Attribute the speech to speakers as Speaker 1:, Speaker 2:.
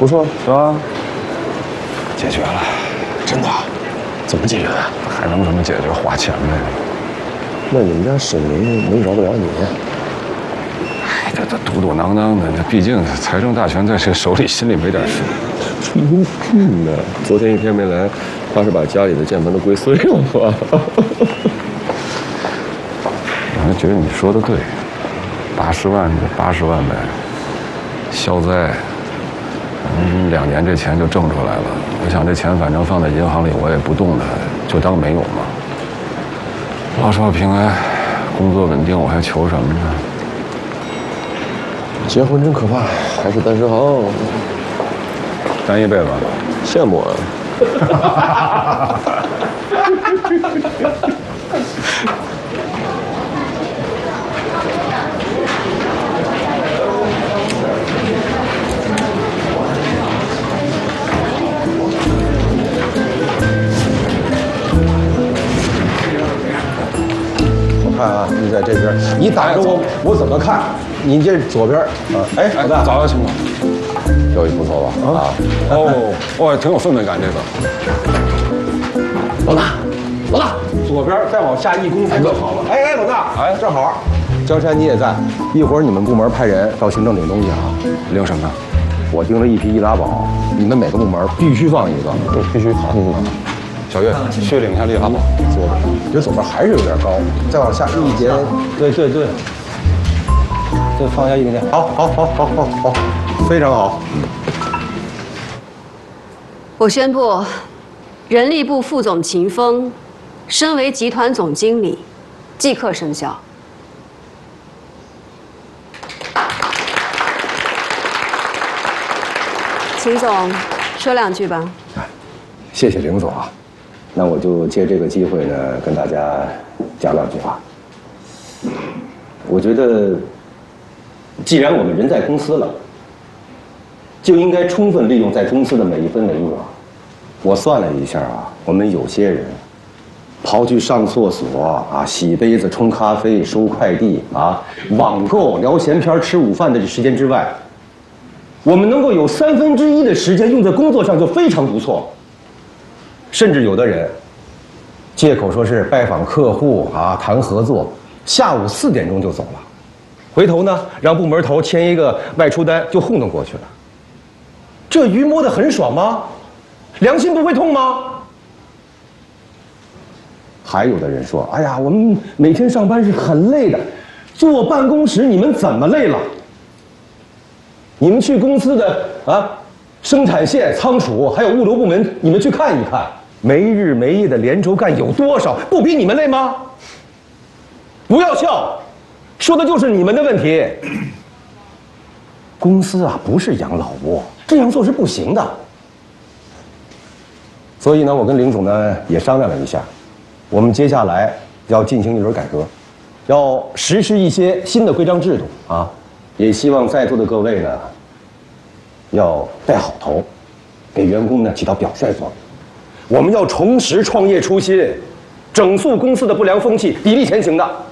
Speaker 1: 不错，
Speaker 2: 是吧？解决了，
Speaker 1: 真的？怎么解决的？
Speaker 2: 还能怎么解决？花钱呗。
Speaker 1: 那你们家沈梅能饶得了你？
Speaker 2: 哎，这嘟嘟囔囔的，那毕竟财政大权在谁手里，心里没点数。
Speaker 1: 吹牛屁呢！昨天一天没来，怕是把家里的键盘都归碎了吧？
Speaker 2: 我还觉得你说的对，80万就80万呗，消灾。2年这钱就挣出来了。我想这钱反正放在银行里，我也不动它，就当没有嘛。老少平安，工作稳定，我还求什么呢？
Speaker 1: 结婚真可怕，还是单身好。
Speaker 2: 单一辈子，
Speaker 1: 羡慕啊！我看啊，你在这边，你挡着我，我怎么看？你这左边啊？哎，老大，
Speaker 2: 早情况。
Speaker 1: 表现不错吧？啊，
Speaker 2: 哦，挺有氛围感这个。
Speaker 1: 老大，老大，左边再往下1公分就好了。哎，老大，哎，正好，江山你也在，一会儿你们部门派人到行政领东西啊。
Speaker 2: 领什么？
Speaker 1: 我订了一批易拉宝，你们每个部门必须放一个，必须放。
Speaker 2: 小月，去领一下易拉宝。
Speaker 1: 左边，觉得左边还是有点高，再往下一点。对，再放下一点点。好，非常好。
Speaker 3: 我宣布，人力部副总秦风升为集团总经理，即刻生效。秦总，说2句吧。
Speaker 1: 谢谢林总啊，那我就借这个机会呢，跟大家讲2句话。我觉得，既然我们人在公司了，就应该充分利用在公司的每一分每一秒。我算了一下啊，我们有些人，刨去上厕所啊、洗杯子、冲咖啡、收快递啊、网购、聊闲篇、吃午饭的这时间之外，我们能够有1/3的时间用在工作上就非常不错。甚至有的人，借口说是拜访客户啊、谈合作，下午4点钟就走了，回头呢让部门头签一个外出单就糊弄过去了。这鱼摸得很爽吗？良心不会痛吗？还有的人说：“哎呀，我们每天上班是很累的，坐办公室你们怎么累了？你们去公司的生产线、仓储还有物流部门，你们去看一看，没日没夜的连轴干有多少，不比你们累吗？不要笑，说的就是你们的问题。公司啊，不是养老窝，这样做是不行的。所以呢，我跟林总呢也商量了一下，我们接下来要进行一轮改革，要实施一些新的规章制度啊，也希望在座的各位呢要带好头，给员工呢起到表率作用。我们要重拾创业初心，整肃公司的不良风气，砥砺前行的。